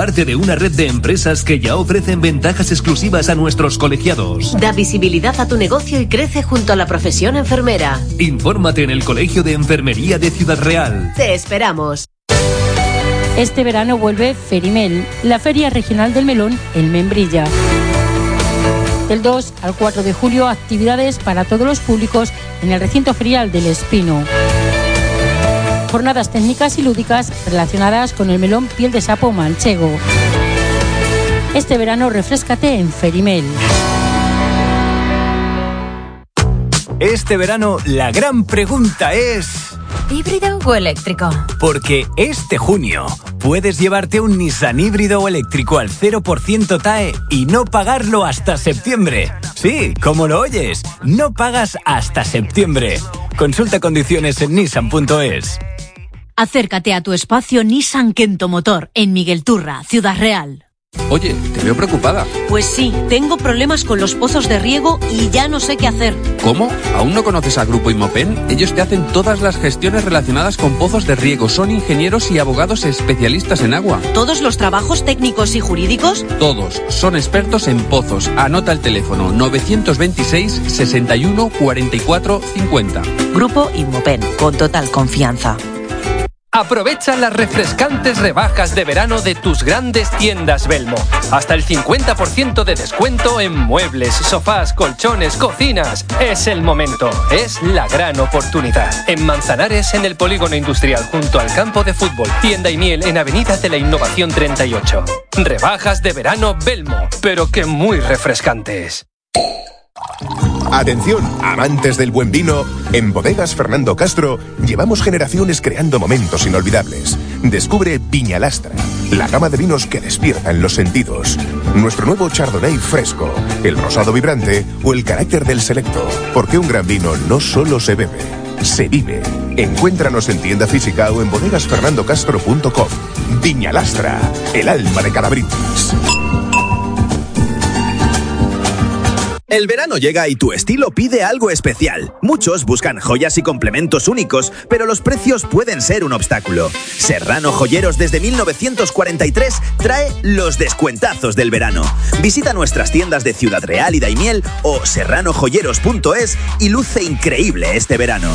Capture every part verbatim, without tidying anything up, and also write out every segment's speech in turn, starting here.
parte de una red de empresas que ya ofrecen ventajas exclusivas a nuestros colegiados. Da visibilidad a tu negocio y crece junto a la profesión enfermera. Infórmate en el Colegio de Enfermería de Ciudad Real. Te esperamos. Este verano vuelve Ferimel, la Feria Regional del Melón en Membrilla. Del dos al cuatro de julio, actividades para todos los públicos en el recinto ferial del Espino. Jornadas técnicas y lúdicas relacionadas con el melón piel de sapo manchego. Este verano refréscate en Ferimel. Este verano la gran pregunta es... ¿híbrido o eléctrico? Porque este junio puedes llevarte un Nissan híbrido o eléctrico al cero por ciento T A E y no pagarlo hasta septiembre. Sí, como lo oyes, no pagas hasta septiembre. Consulta condiciones en nissan punto es. Acércate a tu espacio Nissan Kento Motor en Miguel Turra, Ciudad Real. Oye, te veo preocupada. Pues sí, tengo problemas con los pozos de riego y ya no sé qué hacer. ¿Cómo? ¿Aún no conoces a Grupo Inmopen? Ellos te hacen todas las gestiones relacionadas con pozos de riego. Son ingenieros y abogados especialistas en agua. ¿Todos los trabajos técnicos y jurídicos? Todos. Son expertos en pozos. Anota el teléfono novecientos veintiséis, sesenta y uno, cuarenta y cuatro, cincuenta. Grupo Inmopen, con total confianza. Aprovecha las refrescantes rebajas de verano de tus grandes tiendas Belmo. Hasta el cincuenta por ciento de descuento en muebles, sofás, colchones, cocinas. Es el momento, es la gran oportunidad. En Manzanares, en el Polígono Industrial, junto al campo de fútbol. Tienda y miel en Avenida de la Innovación treinta y ocho. Rebajas de verano Belmo, pero que muy refrescantes. Atención, amantes del buen vino, en Bodegas Fernando Castro llevamos generaciones creando momentos inolvidables. Descubre Viñalastra, la gama de vinos que despiertan los sentidos. Nuestro nuevo Chardonnay fresco, el rosado vibrante o el carácter del selecto. Porque un gran vino no solo se bebe, se vive. Encuéntranos en tienda física o en bodegas fernando castro punto com. Viñalastra, el alma de cada brindis. El verano llega y tu estilo pide algo especial. Muchos buscan joyas y complementos únicos, pero los precios pueden ser un obstáculo. Serrano Joyeros desde mil novecientos cuarenta y tres trae los descuentazos del verano. Visita nuestras tiendas de Ciudad Real y Daimiel o serrano joyeros punto es y luce increíble este verano.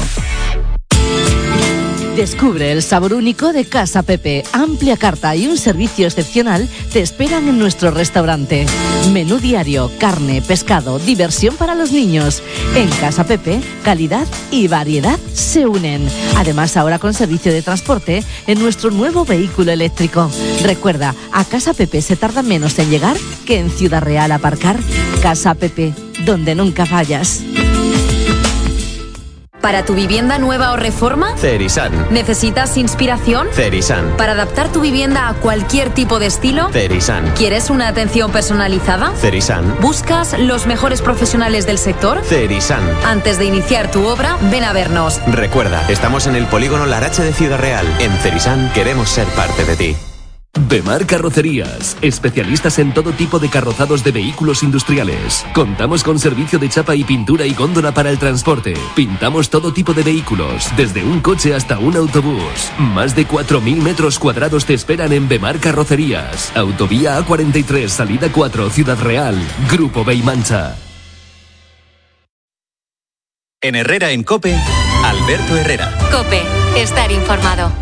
Descubre el sabor único de Casa Pepe. Amplia carta y un servicio excepcional te esperan en nuestro restaurante. Menú diario, carne, pescado, diversión para los niños. En Casa Pepe, calidad y variedad se unen. Además, ahora con servicio de transporte en nuestro nuevo vehículo eléctrico. Recuerda, a Casa Pepe se tarda menos en llegar que en Ciudad Real aparcar. Casa Pepe, donde nunca fallas. ¿Para tu vivienda nueva o reforma? Cerisan. ¿Necesitas inspiración? Cerisan. ¿Para adaptar tu vivienda a cualquier tipo de estilo? Cerisan. ¿Quieres una atención personalizada? Cerisan. ¿Buscas los mejores profesionales del sector? Cerisan. Antes de iniciar tu obra, ven a vernos. Recuerda, estamos en el Polígono Larache de Ciudad Real. En Cerisan queremos ser parte de ti. Bemar Carrocerías, especialistas en todo tipo de carrozados de vehículos industriales. Contamos con servicio de chapa y pintura y góndola para el transporte. Pintamos todo tipo de vehículos, desde un coche hasta un autobús. Más de cuatro mil metros cuadrados te esperan en Bemar Carrocerías. Autovía A cuarenta y tres, salida cuatro, Ciudad Real. Grupo Beimancha. En Herrera en COPE, Alberto Herrera. COPE, estar informado.